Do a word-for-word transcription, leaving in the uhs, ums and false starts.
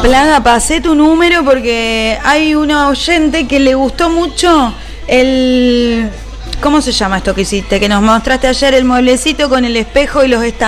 Plaga, pasé tu número porque hay una oyente que le gustó mucho el... ¿Cómo se llama esto que hiciste? Que nos mostraste ayer el mueblecito con el espejo y los estantes.